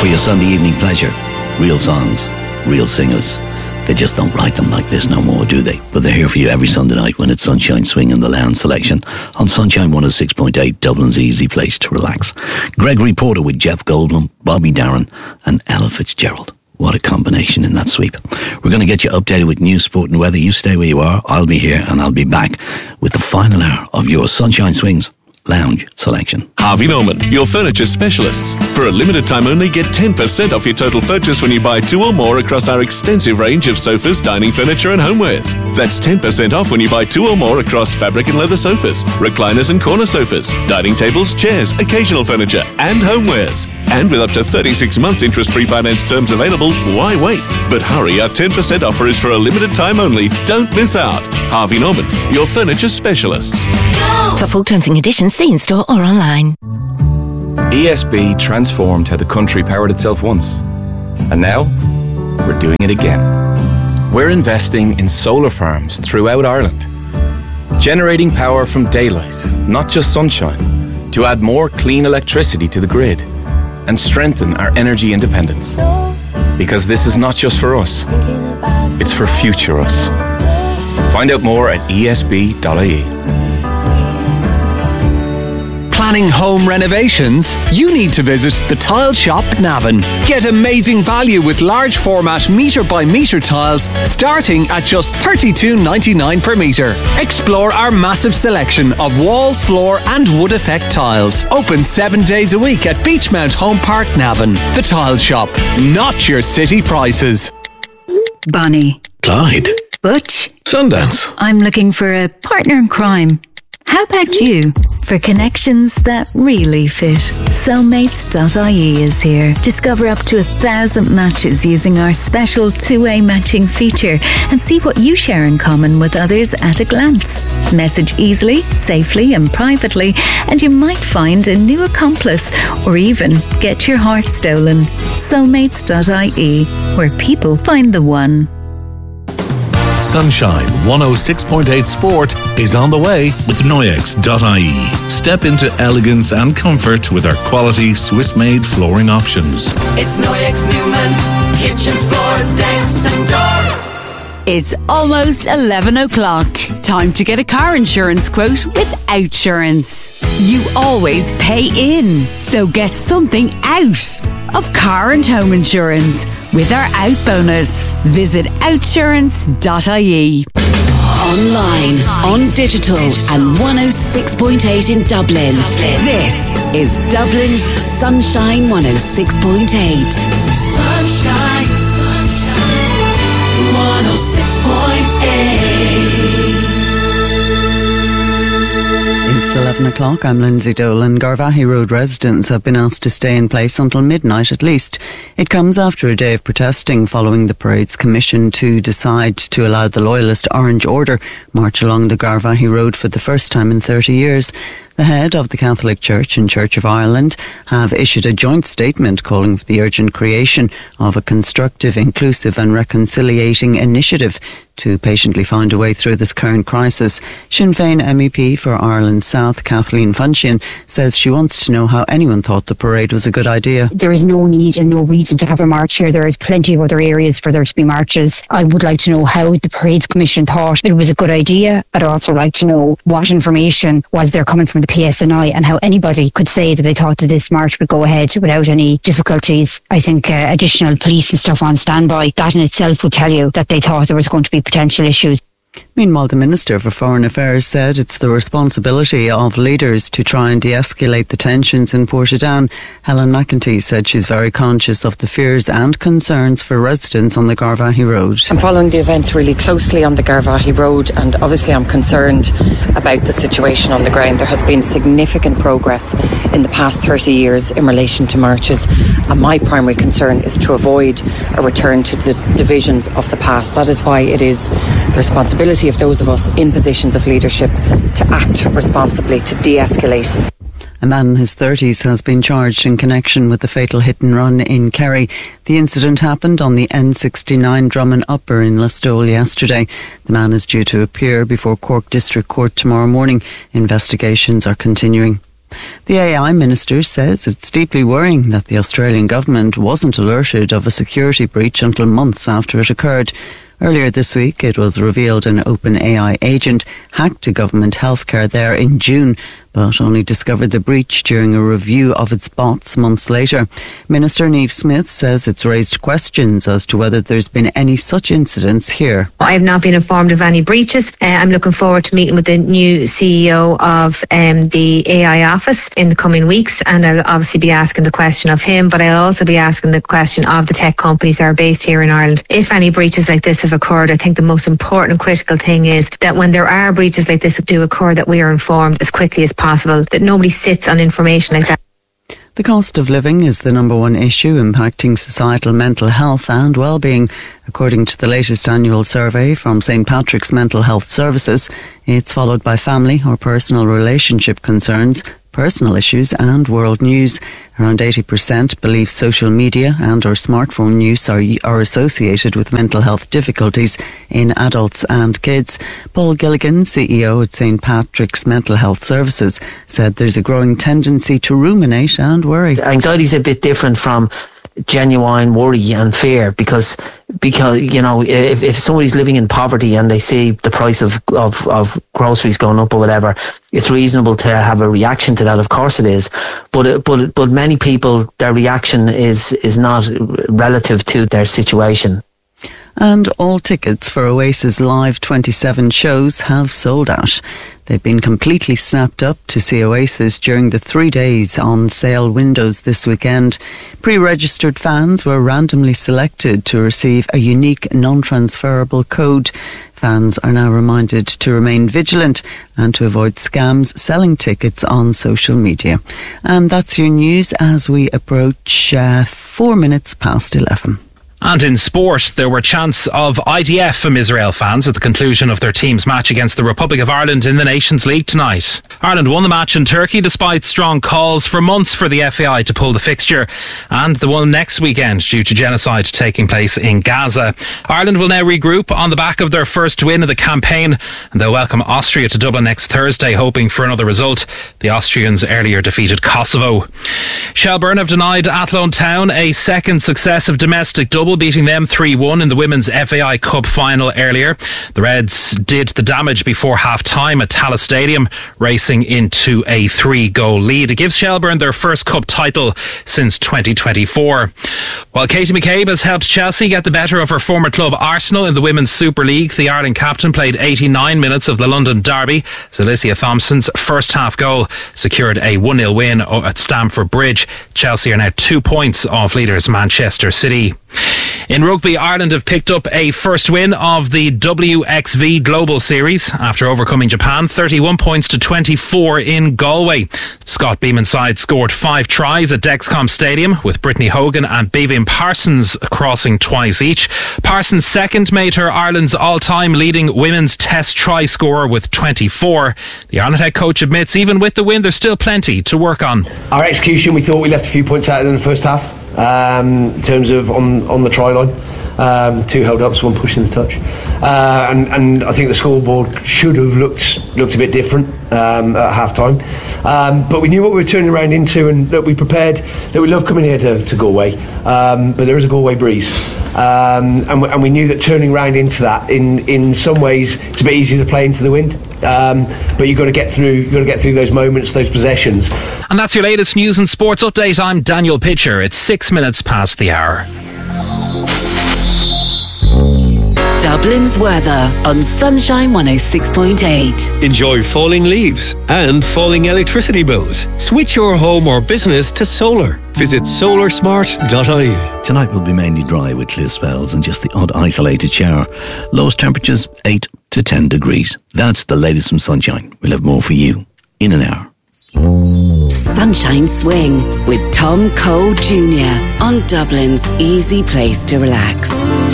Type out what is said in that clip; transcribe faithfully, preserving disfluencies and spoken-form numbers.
for your Sunday evening pleasure. Real songs, real singers. They just don't write them like this no more, do they? But they're here for you every Sunday night when it's Sunshine Swing and the Lounge Selection on Sunshine one oh six point eight, Dublin's easy place to relax. Gregory Porter with Jeff Goldblum, Bobby Darin and Ella Fitzgerald. What a combination in that sweep. We're going to get you updated with news, sport and weather. You stay where you are. I'll be here and I'll be back with the final hour of your Sunshine Swings Lounge Selection. Harvey Norman, your furniture specialists. For a limited time only, get ten percent off your total purchase when you buy two or more across our extensive range of sofas, dining furniture and homewares. That's ten percent off when you buy two or more across fabric and leather sofas, recliners and corner sofas, dining tables, chairs, occasional furniture and homewares. And with up to thirty-six months interest-free finance terms available, why wait? But hurry, our ten percent offer is for a limited time only. Don't miss out. Harvey Norman, your furniture specialists. For full terms and conditions, see in store or online. E S B transformed how the country powered itself once. And now, we're doing it again. We're investing in solar farms throughout Ireland, generating power from daylight, not just sunshine, to add more clean electricity to the grid and strengthen our energy independence. Because this is not just for us, it's for future us. Find out more at E S B dot I E. Planning home renovations? You need to visit the Tile Shop Navan. Get amazing value with large format metre by metre tiles starting at just thirty-two ninety-nine per metre. Explore our massive selection of wall, floor and wood effect tiles. Open seven days a week at Beachmount Home Park, Navan. The Tile Shop, not your city prices. Bonnie. Clyde. Butch. Sundance. I'm looking for a partner in crime. How about you? For connections that really fit, soulmates dot I E is here. Discover up to a thousand matches using our special two-way matching feature and see what you share in common with others at a glance. Message easily, safely and privately and you might find a new accomplice or even get your heart stolen. soulmates dot I E, where people find the one. Sunshine one oh six point eight Sport is on the way with Noyex dot I E. Step into elegance and comfort with our quality Swiss-made flooring options. It's Noyex Newman's, kitchens, floors, decks and doors. It's almost eleven o'clock. Time to get a car insurance quote with Outsurance. You always pay in, so get something out of car and home insurance with our Out bonus. Visit outsurance dot I E. Online, on digital and one oh six point eight in Dublin. This is Dublin's Sunshine one oh six point eight. Sunshine, sunshine, one oh six point eight. It's eleven o'clock. I'm Lindsay Dolan. Garvaghey Road residents have been asked to stay in place until midnight at least. It comes after a day of protesting following the parade's commission to decide to allow the Loyalist Orange Order march along the Garvaghey Road for the first time in thirty years. The head of the Catholic Church and Church of Ireland have issued a joint statement calling for the urgent creation of a constructive, inclusive and reconciliating initiative to patiently find a way through this current crisis. Sinn Féin M E P for Ireland South, Kathleen Funchion, says she wants to know how anyone thought the parade was a good idea. There is no need and no reason to have a march here. There is plenty of other areas for there to be marches. I would like to know how the Parades Commission thought it was a good idea. I'd also like to know what information was there coming from the P S N I and how anybody could say that they thought that this march would go ahead without any difficulties. I think uh, additional police and stuff on standby, that in itself would tell you that they thought there was going to be potential issues. Meanwhile, the Minister for Foreign Affairs said it's the responsibility of leaders to try and de-escalate the tensions in Portadown. Helen McEntee said she's very conscious of the fears and concerns for residents on the Garvaghey Road. I'm following the events really closely on the Garvaghey Road and obviously I'm concerned about the situation on the ground. There has been significant progress in the past thirty years in relation to marches and my primary concern is to avoid a return to the divisions of the past. That is why it is the responsibility of those of us in positions of leadership to act responsibly, to de-escalate. A man in his thirties has been charged in connection with the fatal hit and run in Kerry. The incident happened on the N sixty-nine Drummond Upper in Listowel yesterday. The man is due to appear before Cork District Court tomorrow morning. Investigations are continuing. The A I minister says it's deeply worrying that the Australian government wasn't alerted of a security breach until months after it occurred. Earlier this week, it was revealed an OpenAI agent hacked a government healthcare there in June, but only discovered the breach during a review of its bots months later. Minister Niamh Smith says it's raised questions as to whether there's been any such incidents here. I have not been informed of any breaches. Uh, I'm looking forward to meeting with the new C E O of um, the A I office in the coming weeks, and I'll obviously be asking the question of him, but I'll also be asking the question of the tech companies that are based here in Ireland. If any breaches like this have occurred, I think the most important and critical thing is that when there are breaches like this do occur, that we are informed as quickly as possible, that nobody sits on information like that. The cost of living is the number one issue impacting societal mental health and well-being. According to the latest annual survey from Saint Patrick's Mental Health Services, it's followed by family or personal relationship concerns, personal issues and world news. Around eighty percent believe social media and or smartphone use are, are associated with mental health difficulties in adults and kids. Paul Gilligan, C E O at Saint Patrick's Mental Health Services, said there's a growing tendency to ruminate and worry. Anxiety is a bit different from genuine worry and fear, because because you know, if, if somebody's living in poverty and they see the price of, of, of groceries going up or whatever, it's reasonable to have a reaction to that. Of course it is, but but but many people, their reaction is is not relative to their situation. And all tickets for Oasis Live twenty-seven shows have sold out. They've been completely snapped up to see Oasis during the three days on sale windows this weekend. Pre-registered fans were randomly selected to receive a unique non-transferable code. Fans are now reminded to remain vigilant and to avoid scams selling tickets on social media. And that's your news as we approach uh, four minutes past eleven. And in sport, there were chants of I D F from Israel fans at the conclusion of their team's match against the Republic of Ireland in the Nations League tonight. Ireland won the match in Turkey despite strong calls for months for the F A I to pull the fixture, and the one next weekend due to genocide taking place in Gaza. Ireland will now regroup on the back of their first win of the campaign, and they'll welcome Austria to Dublin next Thursday, hoping for another result. The Austrians earlier defeated Kosovo. Shelburne have denied Athlone Town a second successive domestic double, beating them three one in the Women's F A I Cup final earlier. The Reds did the damage before half-time at Tallaght Stadium, racing into a three-goal lead. It gives Shelburne their first cup title since twenty twenty-four. While Katie McCabe has helped Chelsea get the better of her former club Arsenal in the Women's Super League, the Ireland captain played eighty-nine minutes of the London derby. Alicia Thompson's first half goal secured a one nil win at Stamford Bridge. Chelsea are now two points off leaders Manchester City. In rugby, Ireland have picked up a first win of the W X V Global Series after overcoming Japan thirty-one points to twenty-four in Galway. Scott Beeman's side scored five tries at Dexcom Stadium, with Brittany Hogan and Bevan Parsons crossing twice each. Parsons' second made her Ireland's all-time leading women's test try scorer with twenty-four. The Ireland head coach admits even with the win there's still plenty to work on. Our execution, we thought we left a few points out in the first half. Um, in terms of on, on the try line, um, two held ups, one pushing the touch, uh, and, and I think the scoreboard should have looked looked a bit different um, at half time, um, but we knew what we were turning around into, and that we prepared, that we love coming here to, to Galway, um, but there is a Galway breeze, um, and, we, and we knew that turning around into that, in, in some ways it's a bit easier to play into the wind. Um, but you've got to get through you've got to get through those moments, those possessions. And that's your latest news and sports update. I'm Daniel Pitcher. It's six minutes past the hour. Dublin's weather on Sunshine one oh six point eight. Enjoy falling leaves and falling electricity bills. Switch your home or business to solar. Visit solar smart dot I E. Tonight will be mainly dry with clear spells and just the odd isolated shower. Lowest temperatures eight to ten degrees. That's the latest from Sunshine. We'll have more for you in an hour. Sunshine Swing with Tom Cole Junior on Dublin's easy place to relax.